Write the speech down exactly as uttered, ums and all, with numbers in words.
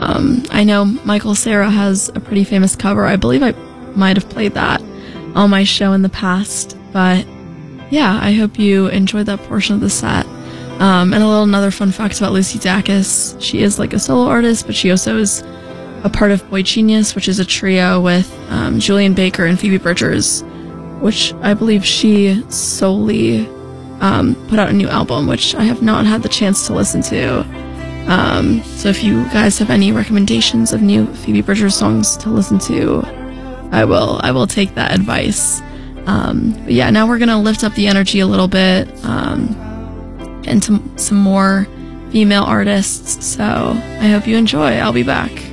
Um, I know Michael Cera has a pretty famous cover. I believe I might have played that on my show in the past, but yeah, I hope you enjoyed that portion of the set. Um, and a little another fun fact about Lucy Dacus: she is like a solo artist, but she also is a part of Boy Genius, which is a trio with um, Julian Baker and Phoebe Bridgers, which I believe she solely um, put out a new album, which I have not had the chance to listen to. Um, so if you guys have any recommendations of new Phoebe Bridgers songs to listen to, I will I will take that advice. Um, but yeah, now we're gonna lift up the energy a little bit um, into some more female artists. So I hope you enjoy. I'll be back.